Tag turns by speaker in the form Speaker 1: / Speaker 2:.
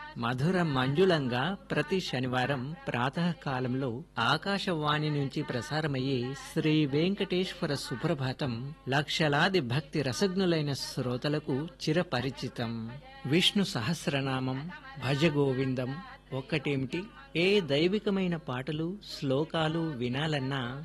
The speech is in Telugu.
Speaker 1: మధుర మంజులంగా ప్రతి శనివారం ప్రాతకాలంలో ఆకాశవాణి నుంచి ప్రసారమయ్యే శ్రీ వెంకటేశ్వర సుప్రభాతం లక్షలాది భక్తి రసజ్ఞులైన శ్రోతలకు చిరపరిచితం. విష్ణు సహస్రనామం, భజ గోవిందం ఒక్కటేమిటి, ఏ దైవికమైన పాటలు శ్లోకాలు వినాలన్నా